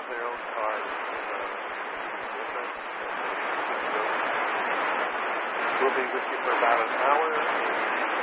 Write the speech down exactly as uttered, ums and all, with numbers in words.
their own cars. Uh, different. We'll be with you for about an hour.